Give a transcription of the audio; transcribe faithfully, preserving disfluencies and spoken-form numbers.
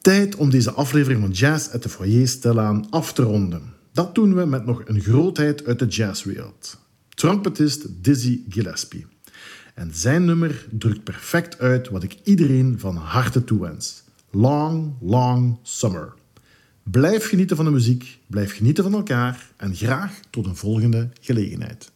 Tijd om deze aflevering van Jazz at the Foyer stilaan af te ronden. Dat doen we met nog een grootheid uit de jazzwereld. Trompetist Dizzy Gillespie. En zijn nummer drukt perfect uit wat ik iedereen van harte toewens. Long, long summer. Blijf genieten van de muziek, blijf genieten van elkaar en graag tot een volgende gelegenheid.